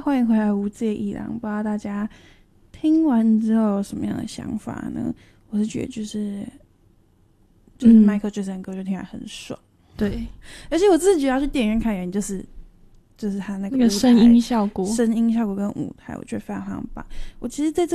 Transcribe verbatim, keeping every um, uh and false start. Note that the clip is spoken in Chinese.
欢迎回来无界一郎，不知道大家听完之后有什么样的想法呢？我是觉得就是就是迈克尔·杰克逊歌就听起来很爽， 对， 而且我自己觉得要去电影院看原因就是就是他那个那个声音效果， 声音效果跟舞台，我觉得非常非常棒。我其实在这